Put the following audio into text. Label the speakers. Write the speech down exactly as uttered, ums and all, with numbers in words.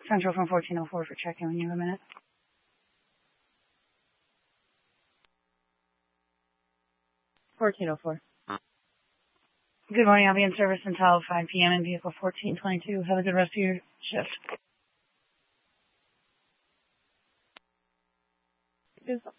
Speaker 1: Central from fourteen oh four for check-in when you have a minute.
Speaker 2: fourteen oh four.
Speaker 1: Good morning. I'll be in service until five p.m. in vehicle fourteen twenty-two. Have a good rest of your shift.
Speaker 2: Is